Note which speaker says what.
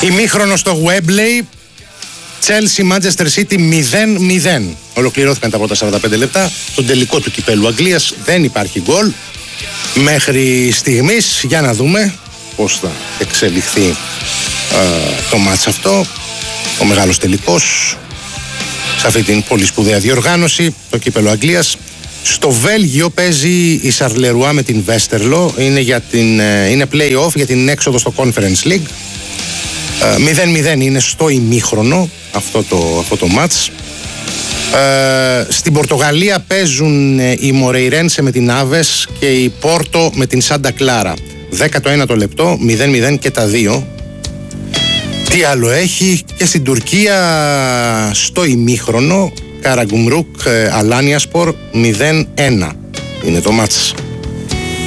Speaker 1: Ημίχρονο στο Wembley, Chelsea Manchester City 0-0. Ολοκληρώθηκαν τα πρώτα 45 λεπτά. Στον τελικό του κυπέλου Αγγλίας δεν υπάρχει γκολ μέχρι στιγμής. Για να δούμε πώς θα εξελιχθεί το μάτς αυτό, ο μεγάλος τελικός, σε αυτή την πολύ σπουδαία διοργάνωση, το κύπελο Αγγλίας. Στο Βέλγιο παίζει η Σαρλερουά με την Βέστερλο. Είναι play-off για την έξοδο στο Conference League. 0-0 είναι στο ημίχρονο αυτό το μάτς. Στην Πορτογαλία παίζουν η Μορεϊρένσε με την Άβες και η Πόρτο με την Σάντα Κλάρα. 19ο λεπτό, 0-0 και τα δύο. Τι άλλο έχει? Και στην Τουρκία στο ημίχρονο, Καραγκουμρούκ Αλάνιασπορ 0-1 είναι το μάτς.